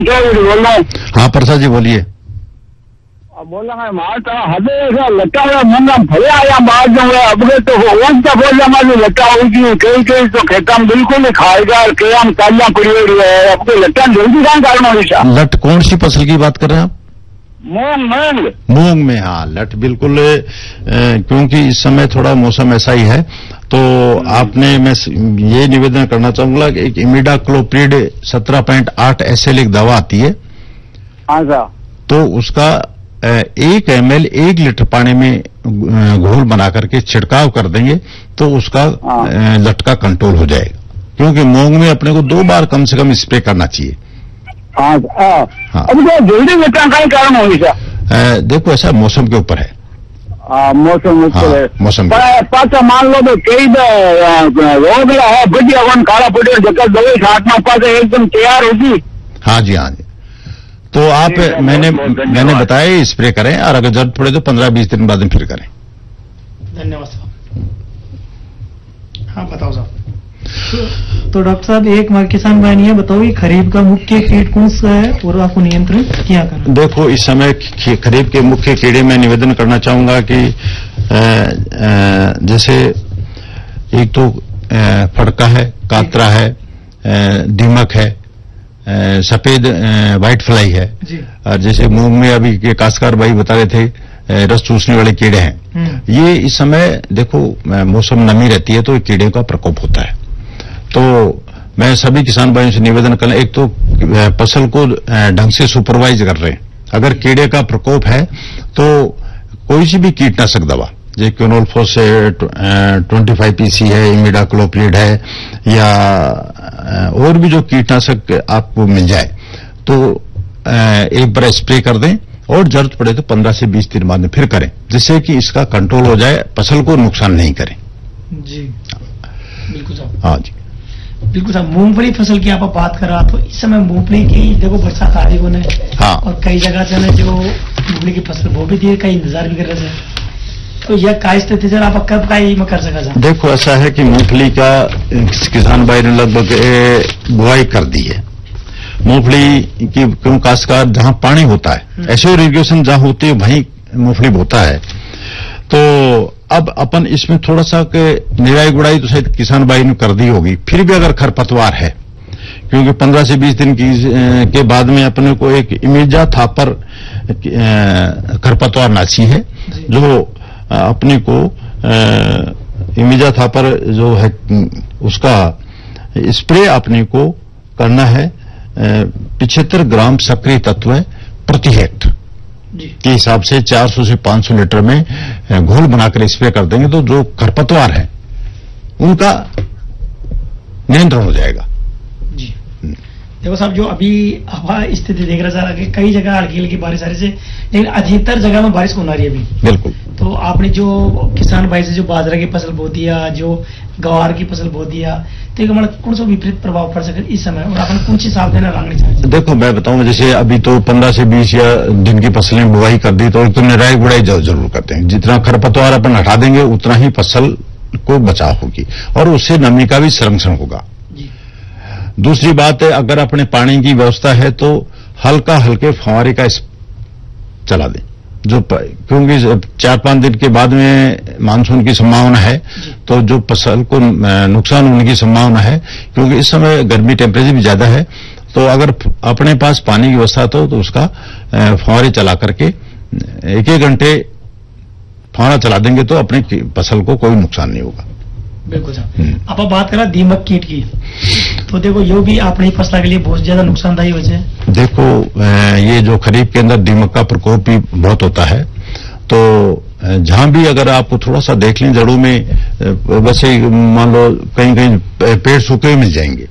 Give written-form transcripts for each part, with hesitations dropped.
बोल रहा हूँ। हाँ प्रसाद जी बोलिए। बोल रहा है मारता हदे ऐसा लट्टा हुआ मुंगा भले आया बाहर जो है अब तो वन का बोल हमारी लट्टा होगी कई कई तो खेता में बिल्कुल ही खाएगा और कई हम तालियां पड़ी हुई है अब लट्टा जल्दी कहाँ कारण होगी। लट कौन सी फसल की बात कर रहे हैं आप? मूंग मूंग में। हाँ लट बिल्कुल, क्योंकि इस समय थोड़ा मौसम ऐसा ही है तो आपने, मैं ये निवेदन करना चाहूंगा कि एक इमिडाक्लोप्रिड 17.8 SL एक दवा आती है। हाँ सर। तो उसका 1 ml 1 लीटर पानी में घोल बना करके छिड़काव कर देंगे तो उसका लटका कंट्रोल हो जाएगा, क्योंकि मूंग में अपने को 2 बार कम से कम स्प्रे करना चाहिए। हाँ अब तो जल्दी लट्टा का कारण होगी सर। देखो ऐसा मौसम के ऊपर है। मौसम मौसम पाचा मान लो तो कई रोग है बढ़िया वन काला पड़े जगह दवाई छाटना पास एकदम तैयार होगी। हाँ जी हाँ जी। तो आप मैंने बताया स्प्रे करें और अगर जरूरत पड़े तो 15-20 दिन बाद फिर करें। धन्यवाद साहब। हाँ बताओ साहब। तो डॉक्टर साहब एक हमारे किसान भाई ने बताओ कि खरीफ का मुख्य कीट कौन सा है और आपको नियंत्रण क्या करना? देखो इस समय खरीफ के मुख्य कीड़े में निवेदन करना चाहूंगा कि जैसे एक तो फड़का है, कातरा है, दीमक है, सफेद व्हाइट फ्लाई है, और जैसे मूंग में अभी के काश्तकार भाई बता रहे थे रस चूसने वाले कीड़े हैं। ये इस समय देखो मौसम नमी रहती है तो कीड़े का प्रकोप होता है। तो मैं सभी किसान भाइयों से निवेदन कर, एक तो फसल को ढंग से सुपरवाइज कर रहे हैं। अगर कीड़े का प्रकोप है तो कोई सी भी कीटनाशक दवा जैसे क्विनोलफोस है, 25 PC है, इमिडाक्लोप्रिड है, या और भी जो कीटनाशक आपको मिल जाए तो एक बार स्प्रे कर दें और जरूरत पड़े तो 15 से 20 दिन बाद में फिर करें, जिससे कि इसका कंट्रोल हो जाए, फसल को नुकसान नहीं करें। जी बिल्कुल साहब। हाँ जी बिल्कुल साहब। मूंगफली फसल की आप बात कर रहा तो इस समय मूंगफली की देखो बरसात आ रही होने। हाँ। और कई जगह जो मूंगफली की फसल वो भी दी, कई इंतजार भी कर रहे थे, तो यह क्या स्थिति सर आप कब का में कर सका? देखो ऐसा है कि मूंगफली का किसान भाई ने लगभग बुआई कर दी है। मूंगफली की क्यों काश्तकार जहां पानी होता है, ऐसे इरिगेशन जहां होती है वहीं मूंगफली बोता है। तो अब अपन इसमें थोड़ा सा निराई गुड़ाई तो शायद किसान भाई ने कर दी होगी, फिर भी अगर खरपतवार है, क्योंकि 15 से 20 दिन के बाद में अपने को एक इमेजा थापर खरपतवार नाची है जो अपने को इमेजा थापर जो है उसका स्प्रे अपने को करना है 75 ग्राम सक्रिय तत्व प्रति हेक्टर के हिसाब से 400 से 500 लीटर में घोल बनाकर स्प्रे कर देंगे तो जो खरपतवार है उनका नियंत्रण हो जाएगा। जी देखो साहब, जो अभी हवा स्थिति देख रहा था कि कई जगह हल्की हल्की बारिश आ रही है, लेकिन अधिकतर जगह में बारिश होना रही है अभी। बिल्कुल। तो आपने जो किसान भाई से जो बाजरा की फसल बो दिया, जो गवार की फसल बो दिया, तो हमारा कौन सा विपरीत प्रभाव पड़ सके इस समय और अपन कौन सी सावधानी रखनी चाहिए? देखो मैं बताऊं, जैसे अभी तो 15 से 20 या दिन की फसलें बुआई कर दी तो निराई गुड़ाई जरूर करते हैं। जितना खरपतवार अपन हटा देंगे उतना ही फसल को बचाव होगी और उससे नमी का भी संरक्षण होगा। दूसरी बात है, अगर अपने पानी की व्यवस्था है तो हल्का हल्के फव्वारे का चला दें, जो क्योंकि 4-5 दिन के बाद में मानसून की संभावना है तो जो फसल को नुकसान होने की संभावना है, क्योंकि इस समय गर्मी टेम्परेचर भी ज्यादा है। तो अगर अपने पास पानी की व्यवस्था तो उसका फव्वारे चला करके 1-1 घंटे फव्वारा चला देंगे तो अपने फसल को कोई नुकसान नहीं होगा। बिल्कुल साहब। अब बात करें दीमक कीट की, तो देखो ये भी अपनी फसल के लिए बहुत ज्यादा नुकसानदायी वजह है। देखो ये जो खरीफ के अंदर दीमक का प्रकोप भी बहुत होता है, तो जहां भी अगर आप थोड़ा सा देख लें जड़ों में वैसे मान लो कहीं कहीं पेड़ सूखे मिल जाएंगे,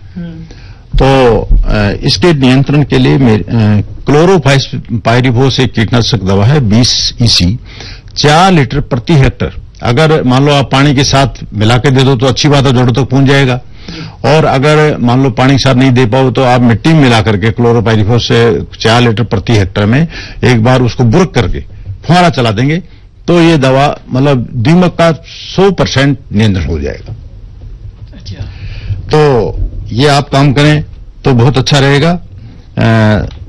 तो इसके नियंत्रण के लिए क्लोरोपाइरिफोस एक कीटनाशक दवा है 20 EC 4 लीटर प्रति हेक्टर। अगर मान लो आप पानी के साथ मिला के दे दो तो अच्छी बात है, जड़ों तक पहुंच जाएगा। और अगर मान लो पानी के साथ नहीं दे पाओ तो आप मिट्टी में मिला करके क्लोरोपाइरिफोस से 4 लीटर प्रति हेक्टर में एक बार उसको बुरक करके फुहारा चला देंगे तो ये दवा मतलब दीमक का 100% नियंत्रण हो जाएगा। तो ये आप काम करें तो बहुत अच्छा रहेगा।